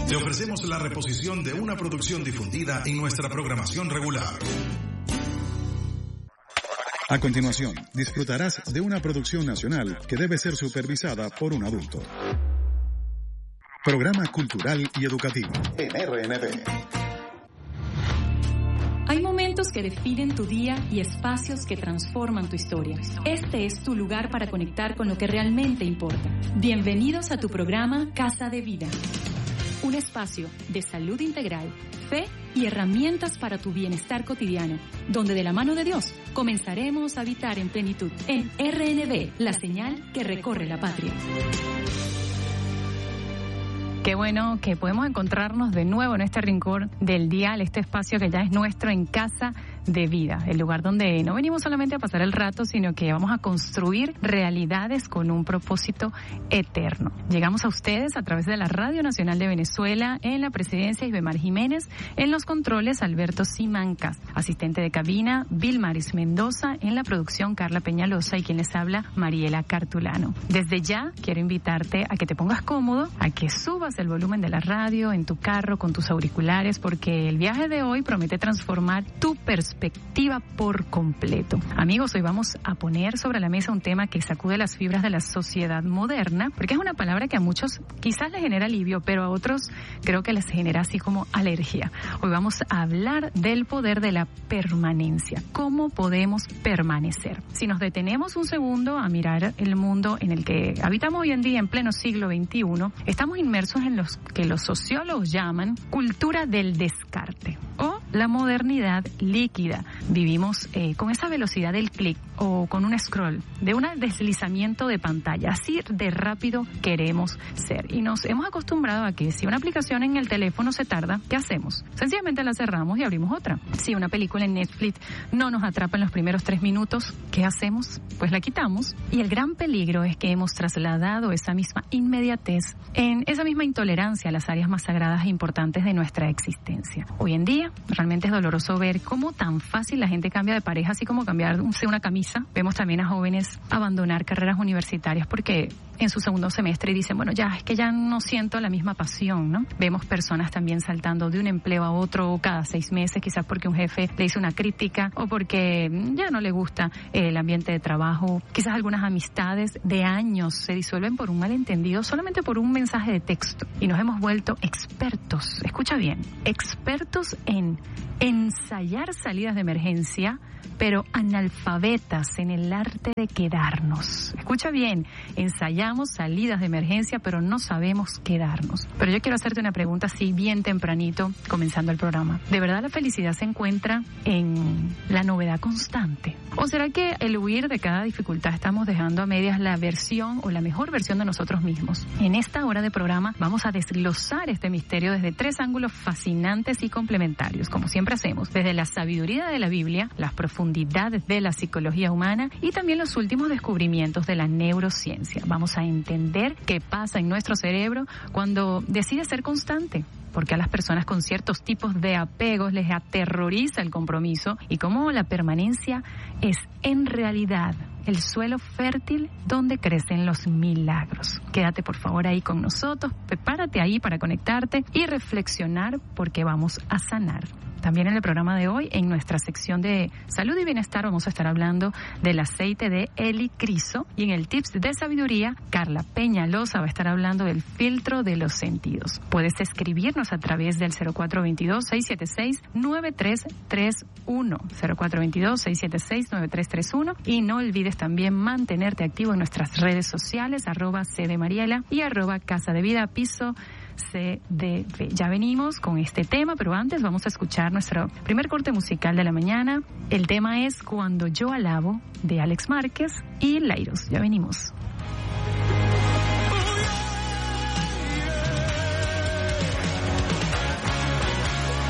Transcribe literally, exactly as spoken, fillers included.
Te ofrecemos la reposición de una producción difundida en nuestra programación regular. A continuación, disfrutarás de una producción nacional que debe ser supervisada por un adulto. Programa cultural y educativo en R N V. Hay momentos que definen tu día y espacios que transforman tu historia. Este es tu lugar para conectar con lo que realmente importa. Bienvenidos a tu programa Casa de Vida. Un espacio de salud integral, fe y herramientas para tu bienestar cotidiano, donde de la mano de Dios comenzaremos a habitar en plenitud. En R N V, la señal que recorre la patria. Qué bueno que podemos encontrarnos de nuevo en este rincón del dial, este espacio que ya es nuestro en Casa de Vida, el lugar donde no venimos solamente a pasar el rato, sino que vamos a construir realidades con un propósito eterno. Llegamos a ustedes a través de la Radio Nacional de Venezuela, en la presidencia Ibemar Jiménez, en los controles Alberto Simancas, asistente de cabina Vilmaris Mendoza, en la producción Carla Peñalosa y quien les habla Mariela Cartulano. Desde ya quiero invitarte a que te pongas cómodo, a que subas el volumen de la radio en tu carro con tus auriculares, porque el viaje de hoy promete transformar tu perspectiva por completo. Amigos, hoy vamos a poner sobre la mesa un tema que sacude las fibras de la sociedad moderna, porque es una palabra que a muchos quizás les genera alivio, pero a otros creo que les genera así como alergia. Hoy vamos a hablar del poder de la permanencia. ¿Cómo podemos permanecer? Si nos detenemos un segundo a mirar el mundo en el que habitamos hoy en día, en pleno siglo veintiuno, estamos inmersos en los que los sociólogos llaman cultura del descarte o la modernidad líquida. Vivimos eh, con esa velocidad del clic o con un scroll, de un deslizamiento de pantalla. Así de rápido queremos ser. Y nos hemos acostumbrado a que si una aplicación en el teléfono se tarda, ¿qué hacemos? Sencillamente la cerramos y abrimos otra. Si una película en Netflix no nos atrapa en los primeros tres minutos, ¿qué hacemos? Pues la quitamos. Y el gran peligro es que hemos trasladado esa misma inmediatez, en esa misma intolerancia a las áreas más sagradas e importantes de nuestra existencia. Hoy en día, realmente es doloroso ver cómo tan fácil la gente cambia de pareja, así como cambiar una camisa. Vemos también a jóvenes abandonar carreras universitarias porque en su segundo semestre dicen, bueno, ya, es que ya no siento la misma pasión, ¿no? Vemos personas también saltando de un empleo a otro cada seis meses, quizás porque un jefe le hizo una crítica o porque ya no le gusta el ambiente de trabajo. Quizás algunas amistades de años se disuelven por un malentendido, solamente por un mensaje de texto. Y nos hemos vuelto expertos, escucha bien, expertos en ensayar salidas de emergencia, pero analfabetas en el arte de quedarnos. Escucha bien, ensayamos salidas de emergencia, pero no sabemos quedarnos. Pero yo quiero hacerte una pregunta así bien tempranito, comenzando el programa. ¿De verdad la felicidad se encuentra en la novedad constante? ¿O será que el huir de cada dificultad estamos dejando a medias la versión o la mejor versión de nosotros mismos? En esta hora de programa vamos a desglosar este misterio desde tres ángulos fascinantes y complementarios, como siempre hacemos, desde la sabiduría de la Biblia, las profundidades de la psicología humana y también los últimos descubrimientos de la neurociencia. Vamos a entender qué pasa en nuestro cerebro cuando decide ser constante, porque a las personas con ciertos tipos de apegos les aterroriza el compromiso y cómo la permanencia es en realidad el suelo fértil donde crecen los milagros. Quédate por favor ahí con nosotros, prepárate ahí para conectarte y reflexionar porque vamos a sanar. También en el programa de hoy, en nuestra sección de salud y bienestar, vamos a estar hablando del aceite de helicriso y en el tips de sabiduría, Carla Peñalosa va a estar hablando del filtro de los sentidos. Puedes escribirnos a través del cero cuatro dos dos, seis siete seis, nueve tres tres uno, cero cuatro dos dos, seis siete seis, nueve tres tres uno y no olvides también mantenerte activo en nuestras redes sociales, arroba C de Mariela y arroba Casa de Vida Piso C D V. Ya venimos con este tema, pero antes vamos a escuchar nuestro primer corte musical de la mañana. El tema es Cuando yo alabo, de Alex Márquez y Lairos. Ya venimos.